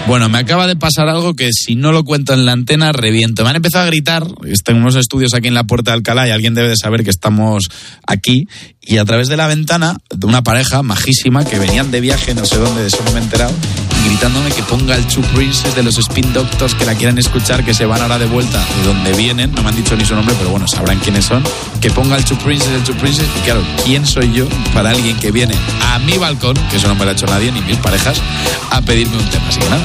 Bueno, me acaba de pasar algo que si no lo cuento en la antena, reviento. Me han empezado a gritar, en unos estudios aquí en la Puerta de Alcalá, y alguien debe de saber que estamos aquí, y a través de la ventana, de una pareja majísima que venían de viaje, no sé dónde, de eso no me he enterado, y gritándome que ponga el Two Princes de los Spin Doctors, que la quieran escuchar, que se van ahora de vuelta de donde vienen, no me han dicho ni su nombre, pero bueno, sabrán quiénes son, que ponga el Two Princes, y claro, ¿quién soy yo para alguien que viene a mi balcón, que eso no me lo ha hecho nadie, ni mis parejas, a pedirme un tema? Así que nada,